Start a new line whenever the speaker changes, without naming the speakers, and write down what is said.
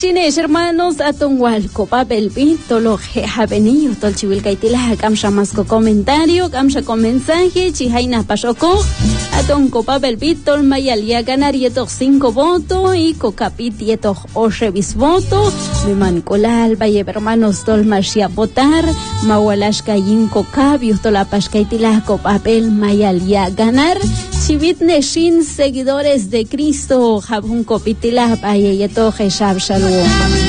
Chines hermanos atongualco papel pito lo javenillo tol chivilcaitila camcha masco comentario camcha con mensaje chijaina pasoko atonco papel pito mayalia ganar yeto 5 votos y cocapit yeto 8 votos me mancolal valle hermanos tol machia votar mawalashka yinco cabios tola pascaitila co papel mayalia ganar Chivit Neshin, seguidores de Cristo, Jabun Copitila, Bayeto, Jeshab Shalom.